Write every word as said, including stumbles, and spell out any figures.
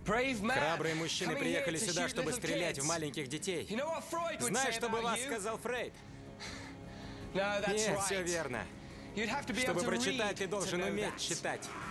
Храбрые мужчины приехали сюда, чтобы стрелять в маленьких детей. Знаешь, что бы вас сказал Фрейд? Нет, все верно. Чтобы прочитать, ты должен уметь читать.